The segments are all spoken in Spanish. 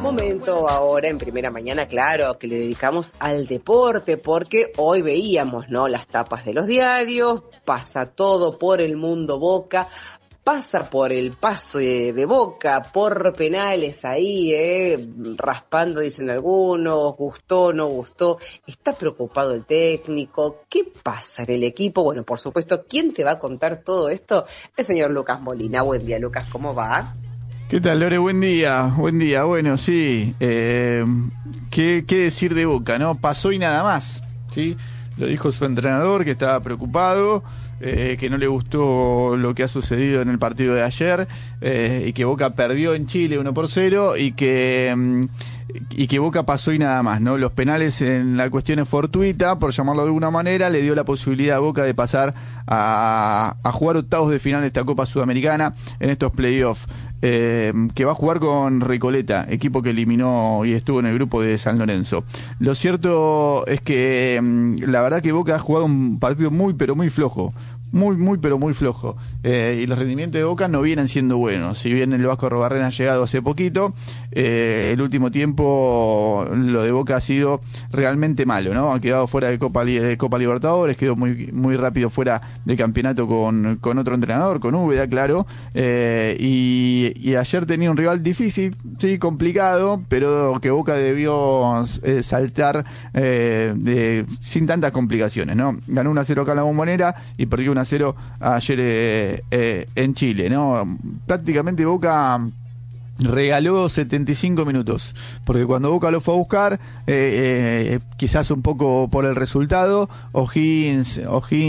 Momento ahora en Primera Mañana, claro, que le dedicamos al deporte, porque hoy veíamos, ¿no?, las tapas de los diarios, pasa todo por el mundo Boca, pasa por el paso de Boca, por penales ahí, raspando, dicen algunos, gustó, no gustó, está preocupado el técnico, ¿qué pasa en el equipo? Bueno, por supuesto, ¿quién te va a contar todo esto? El señor Lucas Molina. Buen día, Lucas, ¿cómo va? ¿Qué tal, Lore? Buen día. Bueno, sí, ¿qué decir de Boca, no? Pasó y nada más, ¿sí? Lo dijo su entrenador, que estaba preocupado, que no le gustó lo que ha sucedido en el partido de ayer, y que Boca perdió en Chile 1-0, y que Boca pasó y nada más, ¿no? Los penales en la cuestión es fortuita, por llamarlo de alguna manera, le dio la posibilidad a Boca de pasar a jugar octavos de final de esta Copa Sudamericana en estos playoffs. Que va a jugar con Recoleta, equipo que eliminó y estuvo en el grupo de San Lorenzo. Lo cierto es que la verdad que Boca ha jugado un partido muy pero muy flojo. Muy flojo. Y los rendimientos de Boca no vienen siendo buenos. Si bien el Vasco Arrobarrena ha llegado hace poquito, el último tiempo lo de Boca ha sido realmente malo, ¿no? Ha quedado fuera de Copa Libertadores, quedó muy rápido fuera de campeonato con otro entrenador, con Úbeda, claro. Y ayer tenía un rival difícil, sí, complicado, pero que Boca debió saltar sin tantas complicaciones, ¿no? Ganó 1-0 acá en la Bombonera y perdió 1-0 ayer en Chile, ¿no? Prácticamente Boca regaló 75 minutos, porque cuando Boca lo fue a buscar, quizás un poco por el resultado, O'Higgins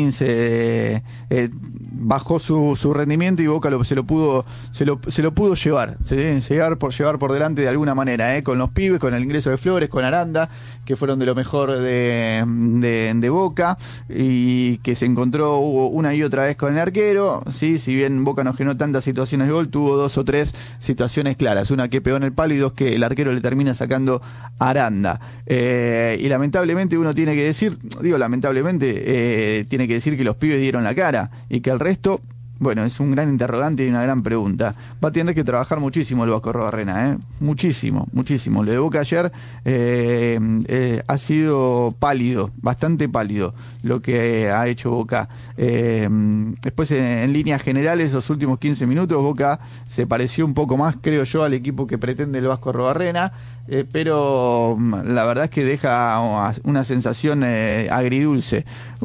bajó su rendimiento y Boca se lo pudo llevar, ¿sí? llevar por delante de alguna manera, con los pibes, con el ingreso de Flores, con Aranda, que fueron de lo mejor de Boca, y que se encontró una y otra vez con el arquero, ¿sí? Si bien Boca no generó tantas situaciones de gol, tuvo 2 o 3 situaciones claras, una que pegó en el palo y 2 que el arquero le termina sacando a Aranda. Y lamentablemente uno tiene que decir, tiene que decir que los pibes dieron la cara y que el resto, bueno, es un gran interrogante y una gran pregunta. Va a tener que trabajar muchísimo el Vasco Arrobarrena, muchísimo. Lo de Boca ayer ha sido pálido, bastante pálido lo que ha hecho Boca. Después, en líneas generales, los últimos 15 minutos, Boca se pareció un poco más, creo yo, al equipo que pretende el Vasco Arrobarrena, pero la verdad es que deja una sensación agridulce.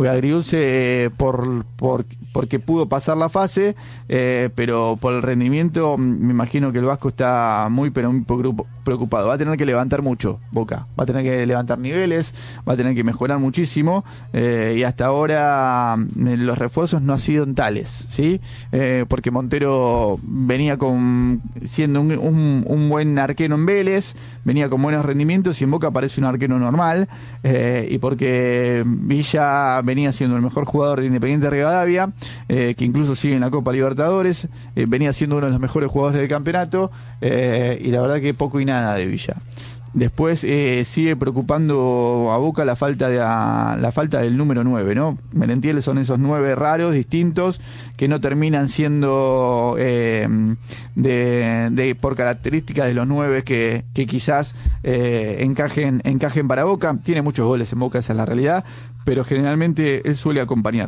Porque pudo pasar la fase, pero por el rendimiento me imagino que el Vasco está muy preocupado. Va a tener que levantar mucho Boca, va a tener que levantar niveles, va a tener que mejorar muchísimo, y hasta ahora los refuerzos no han sido tales, ¿sí? Porque Montero venía siendo un buen arquero en Vélez, venía con buenos rendimientos, y en Boca parece un arquero normal, y porque Villa venía siendo el mejor jugador de Independiente Rivadavia, que incluso sigue en la Copa Libertadores, venía siendo uno de los mejores jugadores del campeonato, y la verdad que poco y nada de Villa. Después sigue preocupando a Boca la falta del número 9, ¿no? Merentiel son esos 9 raros, distintos, que no terminan siendo por características de los 9 que quizás encajen para Boca. Tiene muchos goles en Boca, esa es la realidad, pero generalmente él suele acompañar.